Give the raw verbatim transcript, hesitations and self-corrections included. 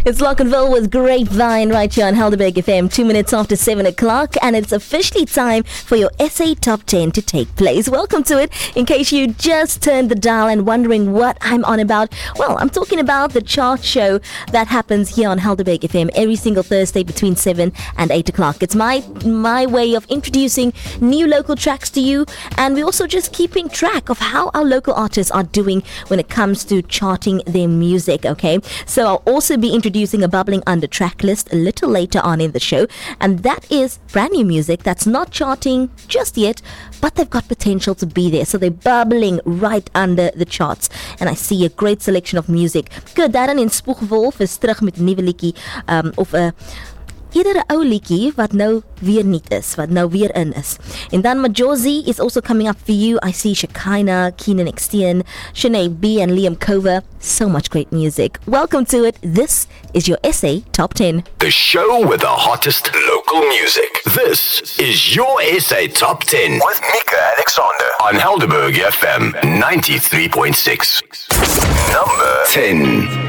It's Lockenville with Grapevine right here on Helderberg F M, two minutes after seven o'clock, and it's officially time for your S A Top ten to take place. Welcome to it. In case you just turned the dial and wondering what I'm on about, well, I'm talking about the chart show that happens here on Helderberg F M every single Thursday between seven and eight o'clock. It's my my way of introducing new local tracks to you, and we're also just keeping track of how our local artists are doing when it comes to charting their music, okay? So I'll also be introducing a bubbling under track list a little later on in the show, and that is brand new music that's not charting just yet, but they've got potential to be there. So they're bubbling right under the charts, and I see a great selection of music. Good, Darren in Spoegwolf is terug met 'n nuwe liedjie, um, of 'n eerder 'n ou liedjie wat nou weer niet is, wat nou weer in is. En dan Majosi is also coming up for you. I see Shekinah, Keenan Extian, Shanae B and Liam Cover. So much great music. Welcome to it. This is your S A Top ten. The show with the hottest local music. This is your S A Top ten with Mika Alexander on Helderberg F M ninety-three point six. Number ten.